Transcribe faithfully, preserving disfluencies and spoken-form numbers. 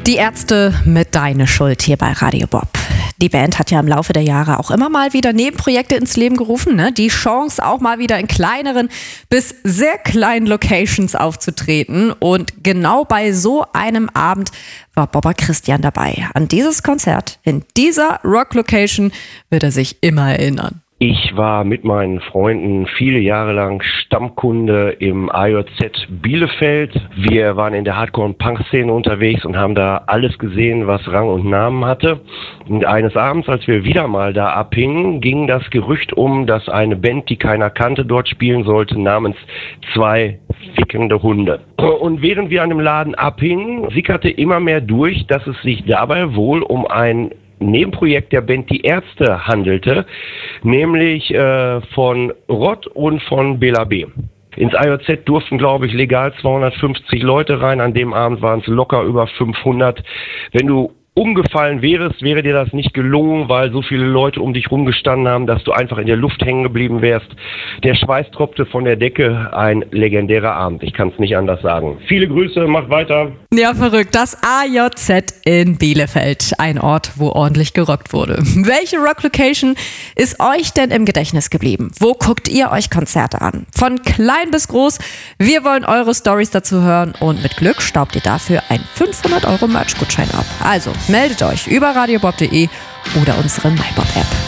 Die Ärzte mit Deine Schuld hier bei Radio Bob. Die Band hat ja im Laufe der Jahre auch immer mal wieder Nebenprojekte ins Leben gerufen, ne? Die Chance, auch mal wieder in kleineren bis sehr kleinen Locations aufzutreten. Und genau bei so einem Abend war Bobber Christian dabei. An dieses Konzert in dieser Rock-Location wird er sich immer erinnern. Ich war mit meinen Freunden viele Jahre lang Stammkunde im A J Z Bielefeld. Wir waren in der Hardcore- und Punk-Szene unterwegs und haben da alles gesehen, was Rang und Namen hatte. Und eines Abends, als wir wieder mal da abhingen, ging das Gerücht um, dass eine Band, die keiner kannte, dort spielen sollte, namens Zwei fickende Hunde. Und während wir an dem Laden abhingen, sickerte immer mehr durch, dass es sich dabei wohl um ein Nebenprojekt der Band Die Ärzte handelte, nämlich äh, von Rott und von Bela B. Ins A J Z durften, glaube ich, legal zweihundertfünfzig Leute rein. An dem Abend waren es locker über fünfhundert. Wenn du umgefallen wärst, wäre dir das nicht gelungen, weil so viele Leute um dich rumgestanden haben, dass du einfach in der Luft hängen geblieben wärst. Der Schweiß tropfte von der Decke, ein legendärer Abend. Ich kann es nicht anders sagen. Viele Grüße, macht weiter. Ja, verrückt. Das A J Z in Bielefeld. Ein Ort, wo ordentlich gerockt wurde. Welche Rock-Location ist euch denn im Gedächtnis geblieben? Wo guckt ihr euch Konzerte an? Von klein bis groß. Wir wollen eure Storys dazu hören und mit Glück staubt ihr dafür einen fünfhundert Euro Merch-Gutschein ab. Also meldet euch über radiobob punkt de oder unsere MyBob-App.